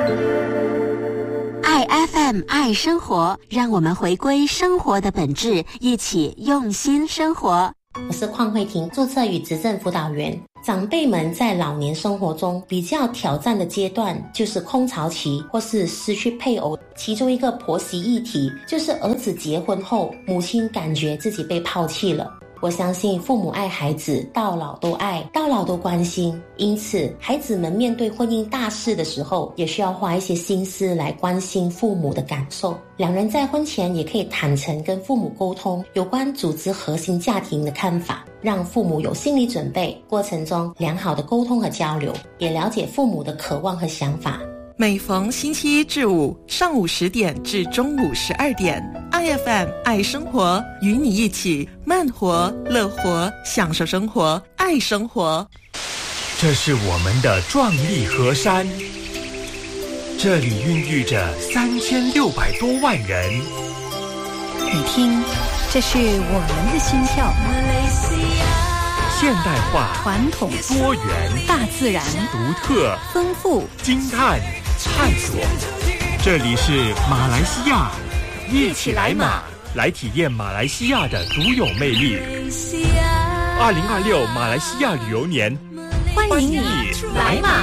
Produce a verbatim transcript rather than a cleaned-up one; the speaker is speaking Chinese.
爱 F M 爱生活，让我们回归生活的本质，一起用心生活。 我是邝慧婷，注册与执政辅导员。长辈们在老年生活中比较挑战的阶段就是空巢期或是失去配偶，其中一个婆媳议题就是儿子结婚后，母亲感觉自己被抛弃了。我相信父母爱孩子，到老都爱，到老都关心，因此孩子们面对婚姻大事的时候，也需要花一些心思来关心父母的感受。两人在婚前也可以坦诚跟父母沟通有关组织核心家庭的看法，让父母有心理准备，过程中良好的沟通和交流，也了解父母的渴望和想法。 每逢星期一至五上午十点至中午十二点 ，I F M 爱生活，与你一起慢活、乐活，享受生活，爱生活。 这是我们的壮丽河山，这里孕育着三千六百多万人。 你听，这是我们的心跳。 现代化、 传统、 多元、 大自然、 独特、 丰富、 惊叹、探索。这里是马来西亚，一起来马，来体验马来西亚的独有魅力。二零二六马来西亚旅游年， 欢迎你来马。